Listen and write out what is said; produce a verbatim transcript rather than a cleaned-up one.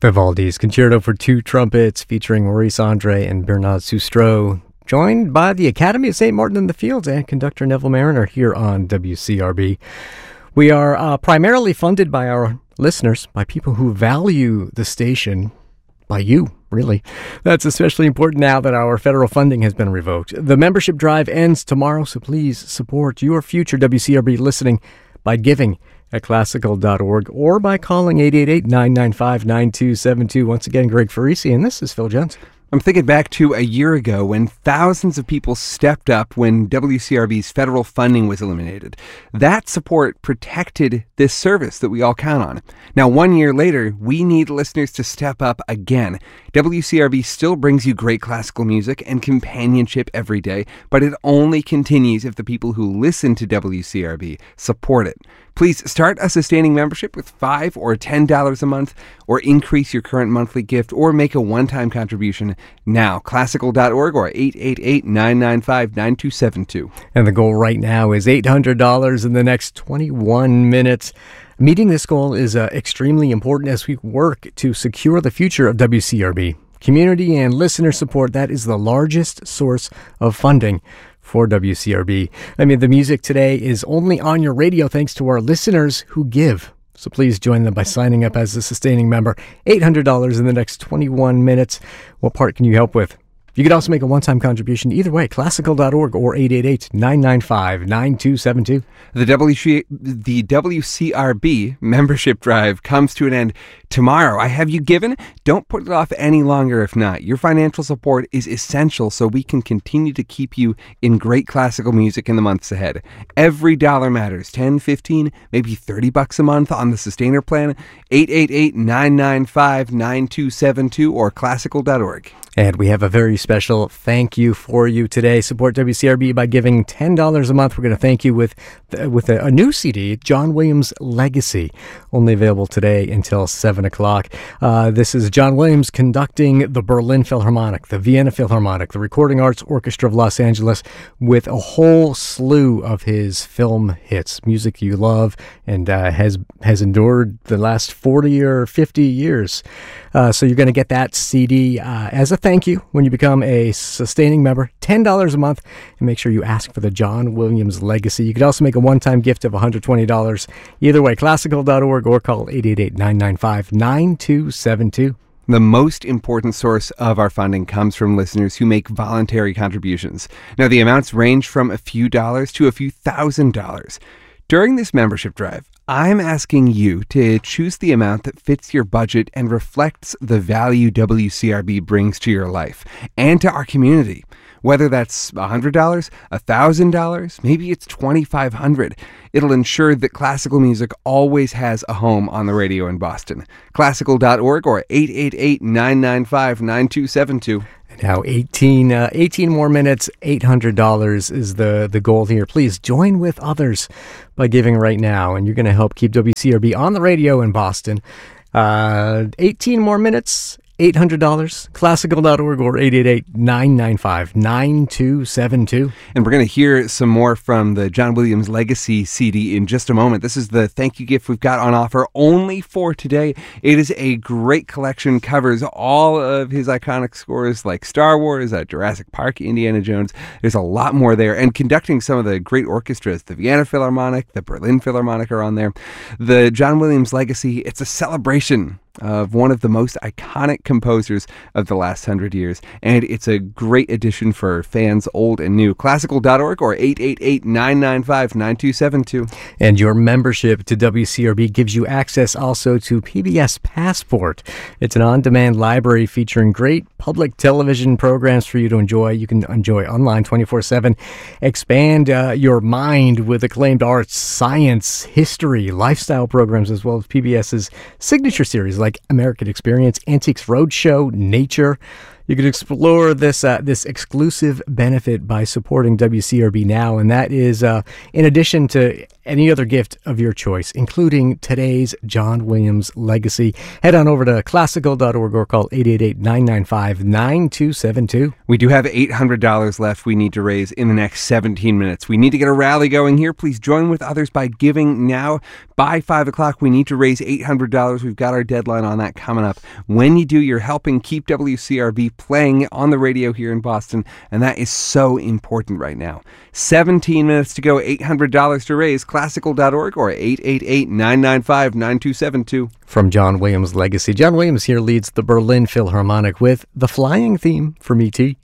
Vivaldi's Concerto for Two Trumpets featuring Maurice Andre and Bernard Sustro, joined by the Academy of Saint Martin in the Fields and conductor Neville Mariner here on W C R B. We are uh, primarily funded by our listeners, by people who value the station, by you, really. That's especially important now that our federal funding has been revoked. The membership drive ends tomorrow, so please support your future W C R B listening by giving at classical dot org or by calling eight eight eight, nine nine five, nine two seven two. Once again, Greg Farisi, and this is Phil Jones. I'm thinking back to a year ago when thousands of people stepped up when W C R B's federal funding was eliminated. That support protected this service that we all count on. Now, one year later, we need listeners to step up again. W C R B still brings you great classical music and companionship every day, but it only continues if the people who listen to W C R B support it. Please start a sustaining membership with five dollars or ten dollars a month, or increase your current monthly gift, or make a one-time contribution now. classical dot org or eight eight eight, nine nine five, nine two seven two. And the goal right now is eight hundred dollars in the next twenty-one minutes. Meeting this goal is uh, extremely important as we work to secure the future of W C R B. Community and listener support, that is the largest source of funding for W C R B. I mean, the music today is only on your radio thanks to our listeners who give. So please join them by signing up as a sustaining member. eight hundred dollars in the next twenty-one minutes. What part can you help with? You could also make a one-time contribution either way, classical dot org or eight eight eight, nine nine five, nine two seven two. The W C, the W C R B membership drive comes to an end tomorrow. I have you given? Don't put it off any longer if not. Your financial support is essential so we can continue to keep you in great classical music in the months ahead. Every dollar matters. ten, fifteen, maybe thirty bucks a month on the sustainer plan. eight eight eight, nine nine five, nine two seven two or classical dot org. And we have a very special thank you for you today. Support W C R B by giving ten dollars a month. We're going to thank you with with a, a new C D, John Williams Legacy, only available today until seven o'clock. Uh, this is John Williams conducting the Berlin Philharmonic, the Vienna Philharmonic, the Recording Arts Orchestra of Los Angeles, with a whole slew of his film hits, music you love and uh, has, has endured the last forty or fifty years. Uh, so you're going to get that C D uh, as a thank you when you become a sustaining member, ten dollars a month, and make sure you ask for the John Williams Legacy. You could also make a one-time gift of one hundred twenty dollars. Either way, classical dot org or call eight eight eight, nine nine five, nine two seven two. The most important source of our funding comes from listeners who make voluntary contributions. Now, the amounts range from a few dollars to a few thousand dollars. During this membership drive, I'm asking you to choose the amount that fits your budget and reflects the value W C R B brings to your life and to our community. Whether that's one hundred dollars, one thousand dollars, maybe it's twenty-five hundred dollars. It'll ensure that classical music always has a home on the radio in Boston. classical dot org or eight eight eight, nine nine five, nine two seven two. Now, eighteen, uh, eighteen more minutes, eight hundred dollars is the, the goal here. Please join with others by giving right now, and you're going to help keep W C R B on the radio in Boston. Uh, eighteen more minutes, eight hundred dollars, classical dot org or eight eight eight, nine nine five, nine two seven two. And we're going to hear some more from the John Williams Legacy C D in just a moment. This is the thank you gift we've got on offer only for today. It is a great collection, covers all of his iconic scores like Star Wars, uh, Jurassic Park, Indiana Jones. There's a lot more there. And conducting some of the great orchestras, the Vienna Philharmonic, the Berlin Philharmonic are on there. The John Williams Legacy, it's a celebration of one of the most iconic composers of the last hundred years, and it's a great addition for fans old and new. classical dot org or eight eight eight, nine nine five, nine two seven two. And your membership to W C R B gives you access also to P B S Passport. It's an on-demand library featuring great public television programs for you to enjoy. You can enjoy online twenty-four seven. Expand uh, your mind with acclaimed arts, science, history, lifestyle programs, as well as PBS's signature series like American Experience, Antiques Roadshow, Nature. You can explore this uh, this exclusive benefit by supporting W C R B now, and that is uh, in addition to any other gift of your choice, including today's John Williams Legacy. Head on over to classical dot org or call eight eight eight, nine nine five, nine two seven two. We do have eight hundred dollars left we need to raise in the next seventeen minutes. We need to get a rally going here. Please join with others by giving now. By five o'clock, we need to raise eight hundred dollars. We've got our deadline on that coming up. When you do, you're helping keep W C R B playing on the radio here in Boston, and that is so important right now. seventeen minutes to go, eight hundred dollars to raise. classical dot org or eight eight eight, nine nine five, nine two seven two. From John Williams Legacy. John Williams here leads the Berlin Philharmonic with the flying theme from E T